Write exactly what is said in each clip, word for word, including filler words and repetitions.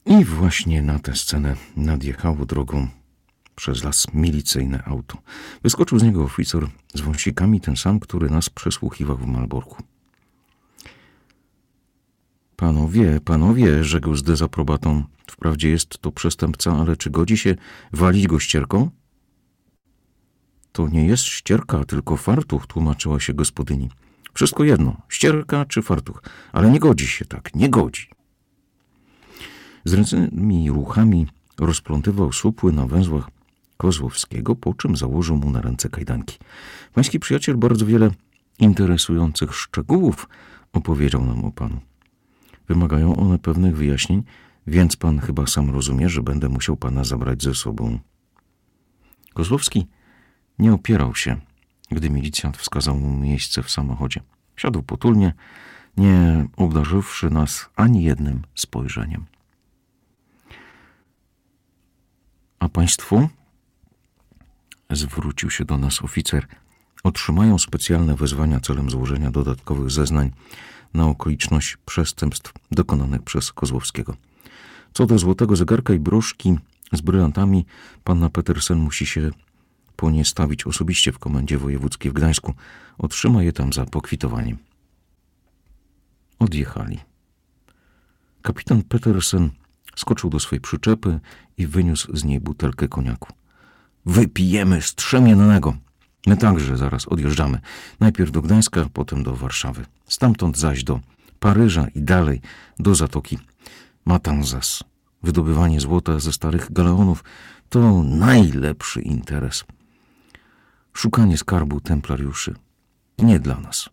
I właśnie na tę scenę nadjechało drogą przez las milicyjne auto. Wyskoczył z niego oficer z wąsikami, ten sam, który nas przesłuchiwał w Malborku. Panowie, panowie, rzekł z dezaprobatą, wprawdzie jest to przestępca, ale czy godzi się walić go ścierką? To nie jest ścierka, tylko fartuch, tłumaczyła się gospodyni. Wszystko jedno, ścierka czy fartuch, ale nie godzi się tak, nie godzi. Z ręcznymi ruchami rozplątywał supły na węzłach Kozłowskiego, po czym założył mu na ręce kajdanki. Pański przyjaciel bardzo wiele interesujących szczegółów opowiedział nam o panu. Wymagają one pewnych wyjaśnień, więc pan chyba sam rozumie, że będę musiał pana zabrać ze sobą. Kozłowski nie opierał się, gdy milicjant wskazał mu miejsce w samochodzie. Siadł potulnie, nie obdarzywszy nas ani jednym spojrzeniem. A państwo? Zwrócił się do nas oficer. Otrzymają specjalne wezwania celem złożenia dodatkowych zeznań na okoliczność przestępstw dokonanych przez Kozłowskiego. Co do złotego zegarka i broszki z brylantami, panna Petersen musi się po nie stawić osobiście w komendzie wojewódzkiej w Gdańsku. Otrzyma je tam za pokwitowaniem. Odjechali. Kapitan Petersen skoczył do swej przyczepy i wyniósł z niej butelkę koniaku. Wypijemy strzemiennego. My także zaraz odjeżdżamy. Najpierw do Gdańska, potem do Warszawy. Stamtąd zaś do Paryża i dalej do Zatoki Matanzas. Wydobywanie złota ze starych galeonów to najlepszy interes. Szukanie skarbu templariuszy nie dla nas.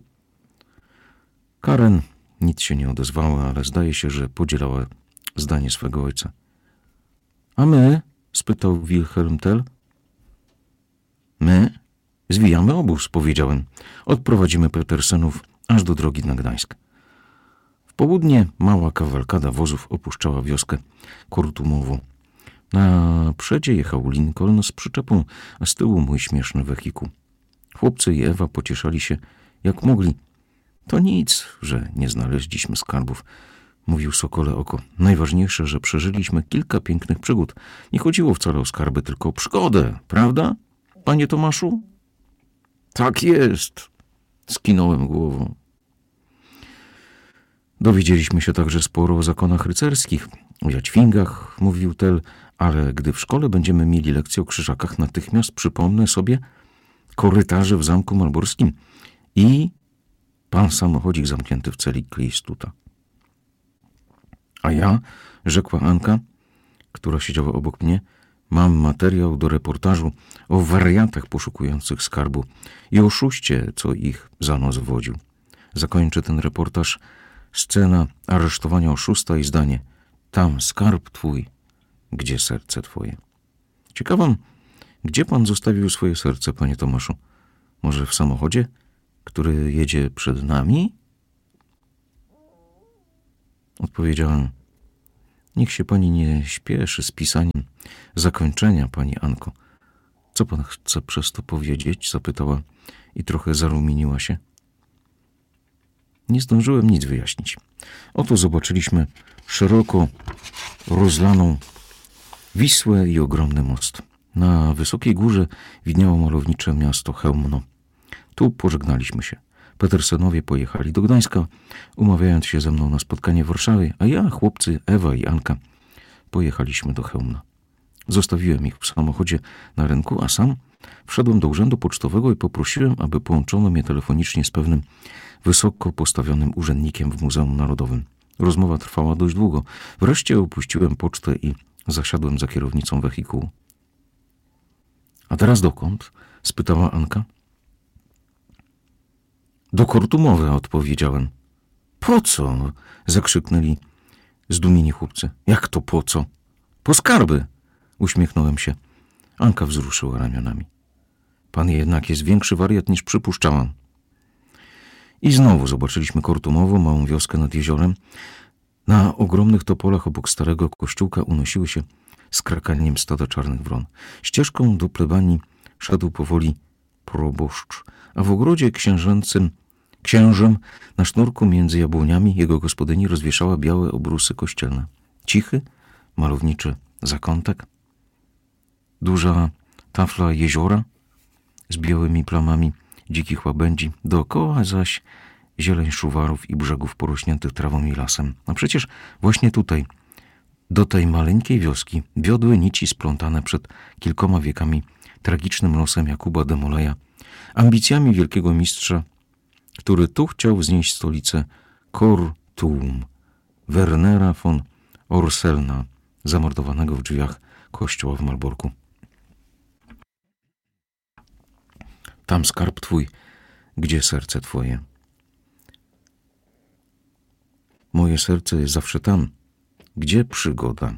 Karen nic się nie odezwała, ale zdaje się, że podzielała zdanie swego ojca. A my? Spytał Wilhelm Tell. My? Zwijamy obóz, powiedziałem. Odprowadzimy Petersenów aż do drogi na Gdańsk. W południe mała kawalkada wozów opuszczała wioskę Kortumową. Na przodzie jechał Lincoln z przyczepą, a z tyłu mój śmieszny wehikuł. Chłopcy i Ewa pocieszali się jak mogli. To nic, że nie znaleźliśmy skarbów, mówił Sokole Oko. Najważniejsze, że przeżyliśmy kilka pięknych przygód. Nie chodziło wcale o skarby, tylko o przygodę, prawda, panie Tomaszu? Tak jest, skinąłem głową. Dowiedzieliśmy się także sporo o zakonach rycerskich, o jaćwingach, mówił Tell, ale gdy w szkole będziemy mieli lekcję o krzyżakach, natychmiast przypomnę sobie korytarze w zamku malborskim i pan samochodzik zamknięty w celi Klistuta. A ja, rzekła Anka, która siedziała obok mnie, mam materiał do reportażu o wariatach poszukujących skarbu i oszuście, co ich za nos wodził. Zakończę ten reportaż scena aresztowania oszusta i zdanie: tam skarb twój, gdzie serce twoje. Ciekawam, gdzie pan zostawił swoje serce, panie Tomaszu? Może w samochodzie, który jedzie przed nami? Odpowiedziałem: niech się pani nie śpieszy z pisaniem zakończenia, pani Anko. Co pan chce przez to powiedzieć? Zapytała i trochę zarumieniła się. Nie zdążyłem nic wyjaśnić. Oto zobaczyliśmy szeroko rozlaną Wisłę i ogromny most. Na wysokiej górze widniało malownicze miasto Chełmno. Tu pożegnaliśmy się. Petersenowie pojechali do Gdańska, umawiając się ze mną na spotkanie w Warszawie, a ja, chłopcy, Ewa i Anka pojechaliśmy do Chełmna. Zostawiłem ich w samochodzie na rynku, a sam wszedłem do urzędu pocztowego i poprosiłem, aby połączono mnie telefonicznie z pewnym wysoko postawionym urzędnikiem w Muzeum Narodowym. Rozmowa trwała dość długo. Wreszcie opuściłem pocztę i zasiadłem za kierownicą wehikułu. A teraz dokąd? Spytała Anka. Do Kortumowa, odpowiedziałem. Po co? Zakrzyknęli zdumieni chłopcy. Jak to po co? Po skarby, uśmiechnąłem się. Anka wzruszyła ramionami. Pan jednak jest większy wariat niż przypuszczałam. I znowu zobaczyliśmy Kortumową, małą wioskę nad jeziorem. Na ogromnych topolach obok starego kościółka unosiły się z krakaniem stada czarnych wron. Ścieżką do plebanii szedł powoli proboszcz, a w ogrodzie księżęcym księżem na sznurku między jabłoniami jego gospodyni rozwieszała białe obrusy kościelne. cichy, malowniczy zakątek, duża tafla jeziora z białymi plamami dzikich łabędzi, dookoła zaś zieleń szuwarów i brzegów porośniętych trawą i lasem. A przecież właśnie tutaj, do tej maleńkiej wioski, wiodły nici splątane przed kilkoma wiekami tragicznym losem Jakuba de Moleya, ambicjami wielkiego mistrza, który tu chciał wznieść stolicę Kortuum, Wernera von Orselna, zamordowanego w drzwiach kościoła w Malborku. Tam skarb twój, gdzie serce twoje? Moje serce jest zawsze tam, gdzie przygoda.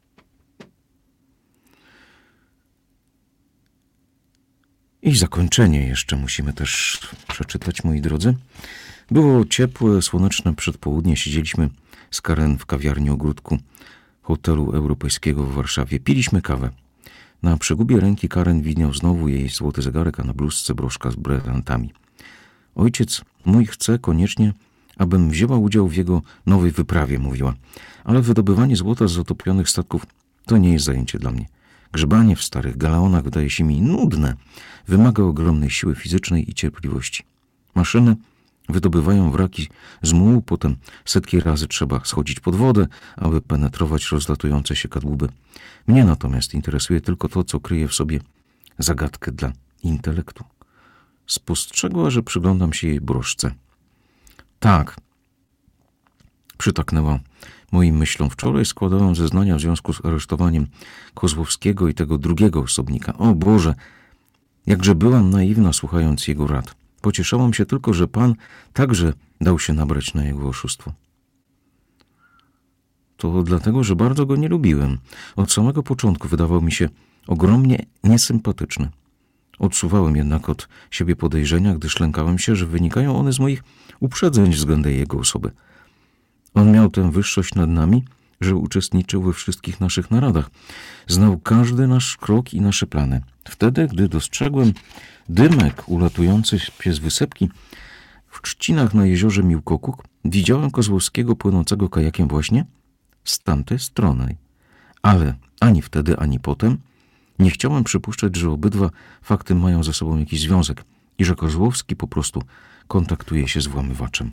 I zakończenie jeszcze musimy też przeczytać, moi drodzy. Było ciepłe, słoneczne przedpołudnie. Siedzieliśmy z Karen w kawiarni ogródku hotelu europejskiego w Warszawie. Piliśmy kawę. Na przegubie ręki Karen widniał znowu jej złoty zegarek, a na bluzce broszka z brylantami. Ojciec mój chce koniecznie, abym wzięła udział w jego nowej wyprawie, mówiła. Ale wydobywanie złota z zatopionych statków to nie jest zajęcie dla mnie. Grzebanie w starych galeonach wydaje się mi nudne. Wymaga ogromnej siły fizycznej i cierpliwości. Maszyny wydobywają wraki z mułu, potem setki razy trzeba schodzić pod wodę, aby penetrować rozlatujące się kadłuby. Mnie natomiast interesuje tylko to, co kryje w sobie zagadkę dla intelektu. Spostrzegła, że przyglądam się jej broszce. Tak, przytaknęła moim myślom. Wczoraj składałem zeznania w związku z aresztowaniem Kozłowskiego i tego drugiego osobnika. O Boże, jakże byłam naiwna, słuchając jego rad. Pocieszałam się tylko, że pan także dał się nabrać na jego oszustwo. To dlatego, że bardzo go nie lubiłem. Od samego początku wydawał mi się ogromnie niesympatyczny. Odsuwałem jednak od siebie podejrzenia, gdyż lękałem się, że wynikają one z moich uprzedzeń względem jego osoby. On miał tę wyższość nad nami, że uczestniczył we wszystkich naszych naradach. Znał każdy nasz krok i nasze plany. Wtedy, gdy dostrzegłem dymek ulatujący się z wysepki w trzcinach na jeziorze Miłkokuk, widziałem Kozłowskiego płynącego kajakiem właśnie z tamtej strony. Ale ani wtedy, ani potem nie chciałem przypuszczać, że obydwa fakty mają ze sobą jakiś związek i że Kozłowski po prostu kontaktuje się z włamywaczem.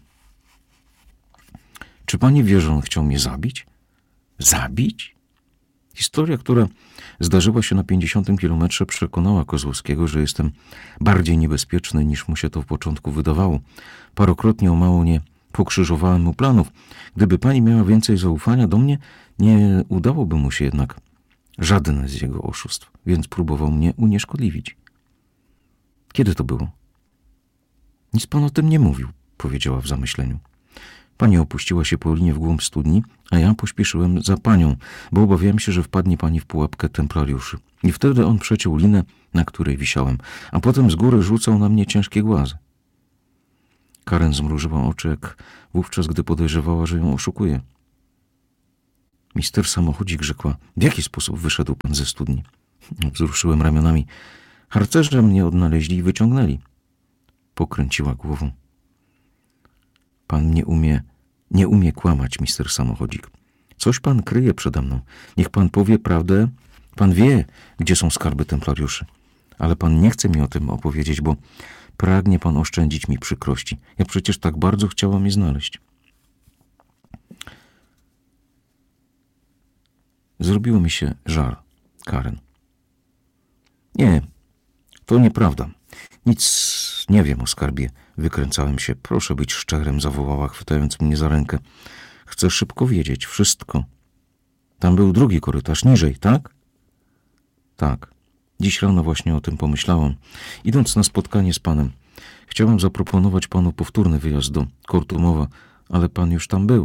Czy pani wie, że on chciał mnie zabić? Zabić? Historia, która zdarzyła się na pięćdziesiątym kilometrze, przekonała Kozłowskiego, że jestem bardziej niebezpieczny, niż mu się to w początku wydawało. Parokrotnie o mało nie pokrzyżowałem mu planów. Gdyby pani miała więcej zaufania do mnie, nie udałoby mu się jednak żadne z jego oszustw, więc próbował mnie unieszkodliwić. Kiedy to było? Nic pan o tym nie mówił, powiedziała w zamyśleniu. Pani opuściła się po linie w głąb studni, a ja pośpieszyłem za panią, bo obawiałem się, że wpadnie pani w pułapkę templariuszy. I wtedy on przeciął linę, na której wisiałem, a potem z góry rzucał na mnie ciężkie głazy. Karen zmrużyła oczy, jak wówczas, gdy podejrzewała, że ją oszukuje. Mister Samochodzik, rzekła, w jaki sposób wyszedł pan ze studni? Wzruszyłem ramionami. Harcerze mnie odnaleźli i wyciągnęli. Pokręciła głową. Pan nie umie, nie umie kłamać, mister Samochodzik. Coś pan kryje przede mną. Niech pan powie prawdę. Pan wie, gdzie są skarby templariuszy. Ale pan nie chce mi o tym opowiedzieć, bo pragnie pan oszczędzić mi przykrości. Ja przecież tak bardzo chciałam je znaleźć. Zrobiło mi się żal, Karen. Nie, to nieprawda. Nic nie wiem o skarbie. Wykręcałem się. Proszę być szczerym, zawołała, chwytając mnie za rękę. Chcę szybko wiedzieć wszystko. Tam był drugi korytarz, niżej, tak? Tak. Dziś rano właśnie o tym pomyślałam. Idąc na spotkanie z panem, chciałam zaproponować panu powtórny wyjazd do Kortumowa, ale pan już tam był.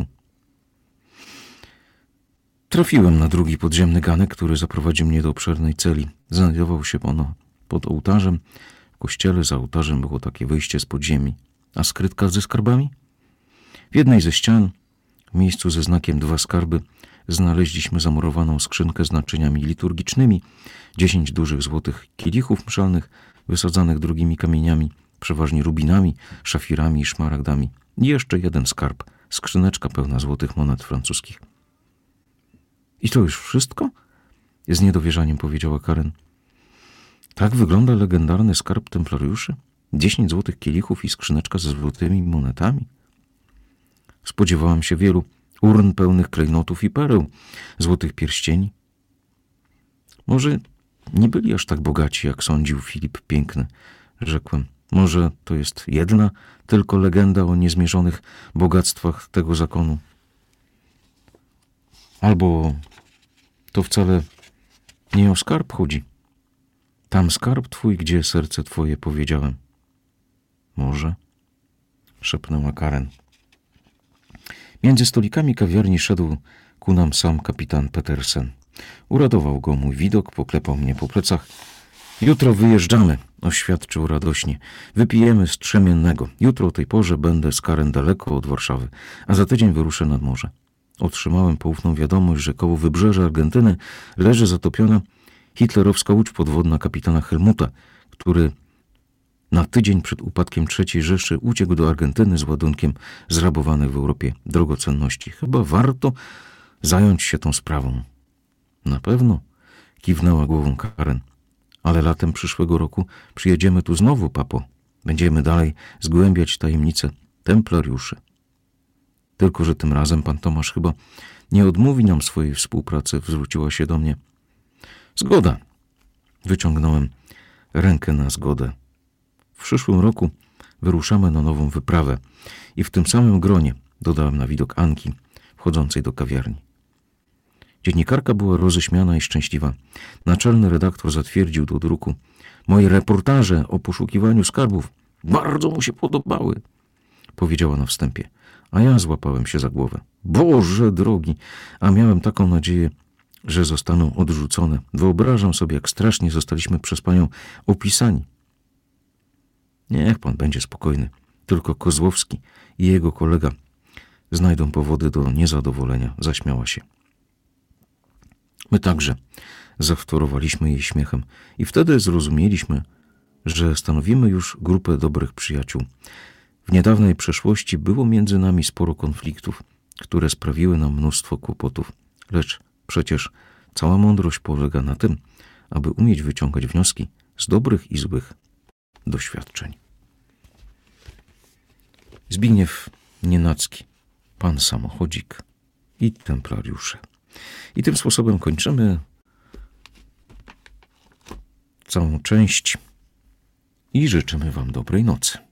Trafiłem na drugi podziemny ganek, który zaprowadził mnie do obszernej celi. Znajdował się ono pod ołtarzem. W kościele za ołtarzem było takie wyjście z podziemi. A skrytka ze skarbami? W jednej ze ścian, w miejscu ze znakiem dwa skarby, znaleźliśmy zamurowaną skrzynkę z naczyniami liturgicznymi, dziesięć dużych złotych kielichów mszalnych, wysadzanych drugimi kamieniami, przeważnie rubinami, szafirami i szmaragdami. I jeszcze jeden skarb, skrzyneczka pełna złotych monet francuskich. I to już wszystko? Z niedowierzaniem powiedziała Karen. Tak wygląda legendarny skarb templariuszy? Dziesięć złotych kielichów i skrzyneczka ze złotymi monetami? Spodziewałam się wielu urn pełnych klejnotów i pereł, złotych pierścieni. Może nie byli aż tak bogaci, jak sądził Filip Piękny, rzekłem. Może to jest jedna tylko legenda o niezmierzonych bogactwach tego zakonu. Albo to wcale nie o skarb chodzi. Tam skarb twój, gdzie serce twoje, powiedziałem. Może, szepnęła Karen. Między stolikami kawiarni szedł ku nam sam kapitan Petersen. Uradował go mój widok, poklepał mnie po plecach. Jutro wyjeżdżamy, oświadczył radośnie. Wypijemy strzemiennego. Jutro o tej porze będę z Karen daleko od Warszawy, a za tydzień wyruszę nad morze. Otrzymałem poufną wiadomość, że koło wybrzeża Argentyny leży zatopiona hitlerowska łódź podwodna kapitana Helmuta, który na tydzień przed upadkiem trzeciej Rzeszy uciekł do Argentyny z ładunkiem zrabowanych w Europie drogocenności. Chyba warto zająć się tą sprawą. Na pewno, kiwnęła głową Karen. Ale latem przyszłego roku przyjedziemy tu znowu, papo. Będziemy dalej zgłębiać tajemnice templariuszy. Tylko że tym razem pan Tomasz chyba nie odmówi nam swojej współpracy, zwróciła się do mnie. Zgoda. Wyciągnąłem rękę na zgodę. W przyszłym roku wyruszamy na nową wyprawę i w tym samym gronie, dodałem na widok Anki, wchodzącej do kawiarni. Dziennikarka była roześmiana i szczęśliwa. Naczelny redaktor zatwierdził do druku. Moje reportaże o poszukiwaniu skarbów bardzo mu się podobały, powiedziała na wstępie, a ja złapałem się za głowę. Boże drogi, a miałem taką nadzieję, że zostaną odrzucone. Wyobrażam sobie, jak strasznie zostaliśmy przez panią opisani. Niech pan będzie spokojny. Tylko Kozłowski i jego kolega znajdą powody do niezadowolenia, zaśmiała się. My także zawtorowaliśmy jej śmiechem i wtedy zrozumieliśmy, że stanowimy już grupę dobrych przyjaciół. W niedawnej przeszłości było między nami sporo konfliktów, które sprawiły nam mnóstwo kłopotów, lecz przecież cała mądrość polega na tym, aby umieć wyciągać wnioski z dobrych i złych doświadczeń. Zbigniew Nienacki, pan samochodzik i templariusze. I tym sposobem kończymy całą część i życzymy wam dobrej nocy.